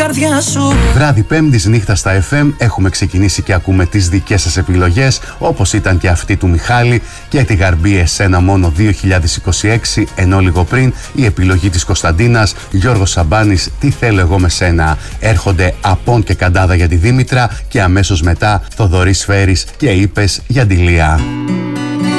καρδιά σου. Βράδυ Πέμπτης νύχτα στα FM έχουμε ξεκινήσει και ακούμε τις δικές σας επιλογές, όπως ήταν και αυτή του Μιχάλη και τη Γαρμπή Εσένα μόνο 2026, ενώ λίγο πριν η επιλογή της Κωνσταντίνας, Γιώργος Σαμπάνης, Τι θέλω εγώ με σένα. Έρχονται Απόν και Καντάδα για τη Δήμητρα και αμέσως μετά Θοδωρής Φέρης και Είπες για τη Λία.